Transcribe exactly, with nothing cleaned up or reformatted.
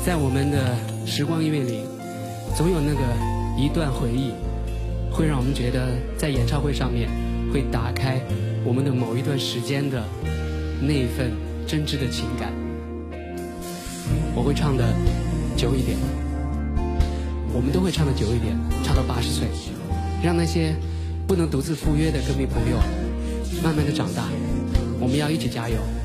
在我们的时光音乐里，总有那个一段回忆，会让我们觉得在演唱会上面会打开我们的某一段时间的那一份真挚的情感。我会唱的久一点，我们都会唱的久一点，唱到八十岁，让那些不能独自赴约的歌迷朋友慢慢的长大，我们要一起加油。